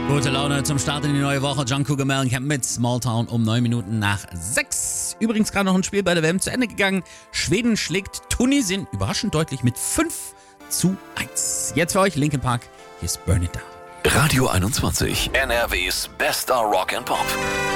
Gute Laune zum Start in die neue Woche. Jungkook Mellencamp mit Small Town um 9 Minuten nach 6. Übrigens gerade noch ein Spiel bei der WM zu Ende gegangen. Schweden schlägt Tunesien überraschend deutlich mit 5:1. Jetzt für euch Linkin Park. Hier ist Burn It Down. Radio 21, NRWs bester Rock and Pop.